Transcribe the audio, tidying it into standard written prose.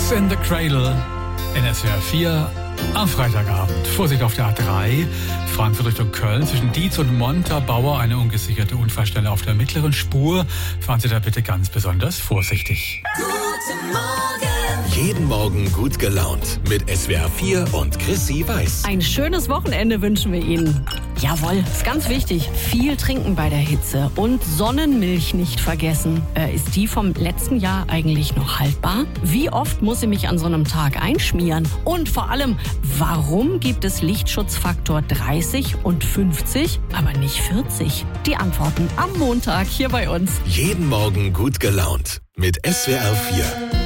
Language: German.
Kiss in the Cradle in SWR 4 am Freitagabend. Vorsicht auf der A3, Frankfurt Richtung Köln, zwischen Dietz und Montabaur eine ungesicherte Unfallstelle auf der mittleren Spur. Fahren Sie da bitte ganz besonders vorsichtig. Guten Morgen. Jeden Morgen gut gelaunt mit SWR 4 und Chrissy Weiß. Ein schönes Wochenende wünschen wir Ihnen. Jawohl, ist ganz wichtig. Viel trinken bei der Hitze und Sonnenmilch nicht vergessen. Ist die vom letzten Jahr eigentlich noch haltbar? Wie oft muss ich mich an so einem Tag einschmieren? Und vor allem, warum gibt es Lichtschutzfaktor 30 und 50, aber nicht 40? Die Antworten am Montag hier bei uns. Jeden Morgen gut gelaunt mit SWR 4.